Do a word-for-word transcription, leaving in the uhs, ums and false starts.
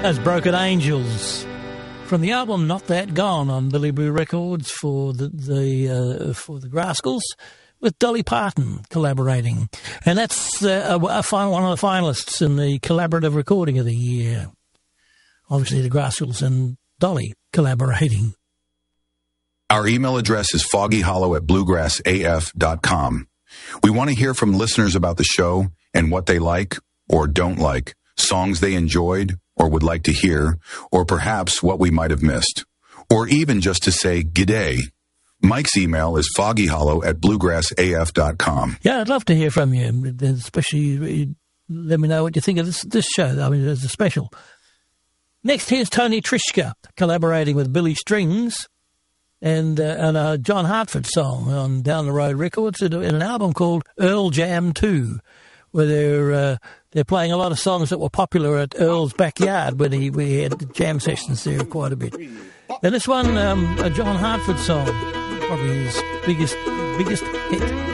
As Broken Angels from the album Not That Gone on Billy Blue Records for the, the uh, for the Graskels, with Dolly Parton collaborating, and that's uh, a, a final, one of the finalists in the collaborative recording of the year. Obviously, the Graskels and Dolly collaborating. Our email address is foggyhollow at bluegrass a f dot com. We want to hear from listeners about the show and what they like or don't like, songs they enjoyed or would like to hear, or perhaps what we might have missed, or even just to say g'day. Mike's email is foggyhollow at bluegrass a f dot com. Yeah, I'd love to hear from you, especially let me know what you think of this this show. I mean, it's a special. Next, here's Tony Trischka collaborating with Billy Strings and, uh, and a John Hartford song on Down the Road Records in an album called Earl Jam two, where they're uh, they're playing a lot of songs that were popular at Earl's backyard when he we had jam sessions there quite a bit. And this one, um, a John Hartford song, probably his biggest biggest hit.